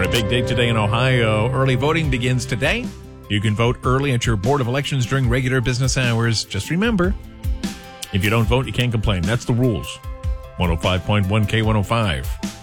big day today in Ohio. Early voting begins today. You can vote early at your Board of Elections during regular business hours. Just remember, if you don't vote, you can't complain. That's the rules. 105.1 K105.